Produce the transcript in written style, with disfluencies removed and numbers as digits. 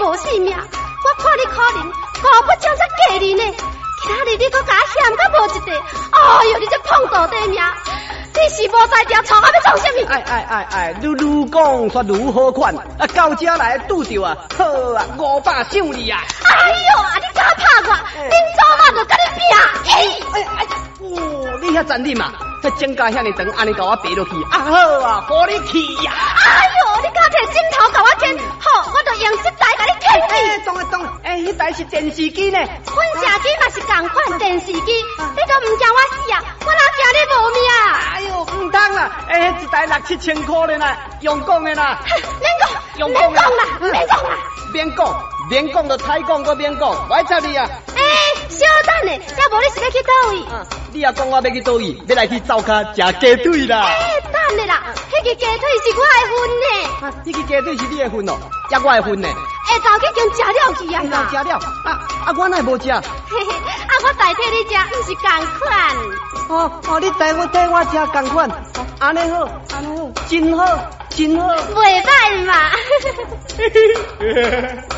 无性命，我看你可怜，我不将才嫁你呢。今仔日你搁甲我嫌甲无一地，哎呦，你这碰倒地命！你是无在条创啊要创什么？ 哎，你愈讲却愈好款，到这来拄着啊，好啊，500赏你啊！ 哎呦，你敢拍我？恁祖妈就甲你拼！ 你遐残忍嘛？指甲遐尼长，安尼甲我爬落去，好啊，互你去呀！ 哎呦，你敢摕枕头甲我牵？好，我就用这台甲你牵去。 当，迄台是电视机呢。 喷射机嘛是共款电视机，你都唔惊我死啊？我哪惊你无命？ 哎呦，唔通啦！迄一台6、7千块的啦，用讲的啦。 免讲啦！ 免讲就太讲个免讲，我插你啊！ 小等咧，要无你是要去倒位？ 你也讲我要去倒位，要来去灶骹食鸡腿啦！ 等咧啦，迄个鸡腿是我的份呢。 迄个鸡腿是你的份哦，也我的份呢。 早起经食了去啊嘛。 食了，我哪会无食？ 我代替你食，毋是共款。 你代我食共款，安尼好，真好。 袂歹嘛。